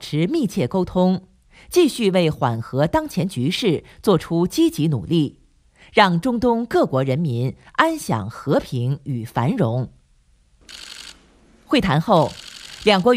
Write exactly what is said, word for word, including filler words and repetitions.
持密切沟通，继续为缓和当前局势做出积极努力，让中东各国人民安享和平与繁荣。会谈后，两国